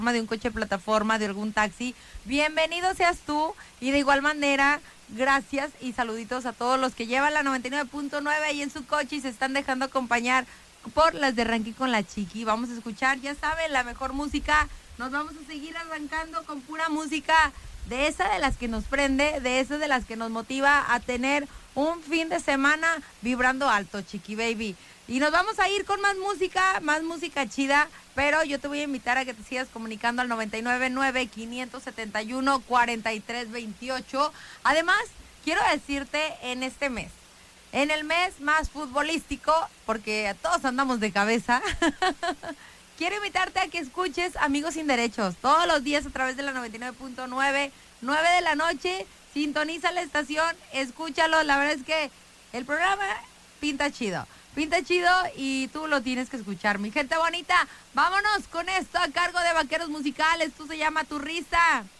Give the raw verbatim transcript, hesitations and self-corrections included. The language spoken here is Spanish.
de un coche de plataforma, de algún taxi, bienvenido seas tú. Y de igual manera, gracias y saluditos a todos los que llevan la noventa y nueve punto nueve ahí en su coche y se están dejando acompañar por las de Ranking con la Chiqui. Vamos a escuchar, ya saben, la mejor música. Nos vamos a seguir arrancando con pura música de esa de las que nos prende, de esa de las que nos motiva a tener un fin de semana vibrando alto, Chiqui Baby. Y nos vamos a ir con más música, más música chida, pero yo te voy a invitar a que te sigas comunicando al noventa y nueve nueve, quinientos setenta y uno, cuarenta y tres veintiocho. Además, quiero decirte en este mes, en el mes más futbolístico, porque todos andamos de cabeza, quiero invitarte a que escuches Amigos Sin Derechos todos los días a través de la noventa y nueve punto nueve, nueve de la noche. Sintoniza la estación, escúchalo. La verdad es que el programa pinta chido. Pinta chido y tú lo tienes que escuchar, mi gente bonita. Vámonos con esto a cargo de Vaqueros Musicales. Esto se llama Tu Risa.